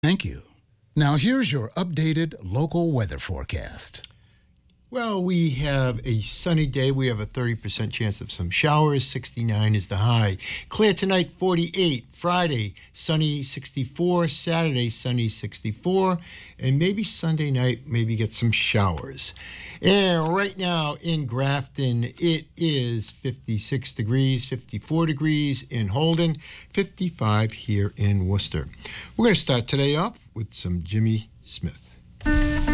Thank you. Now here's your updated local weather forecast. Well, we have a sunny day. We have a 30% chance of some showers. 69 is the high. Clear tonight, 48. Friday, sunny, 64. Saturday, sunny, 64. And maybe Sunday night, maybe get some showers. And right now in Grafton, it is 56 degrees, 54 degrees in Holden, 55 here in Worcester. We're going to start today off with some Jimmy Smith.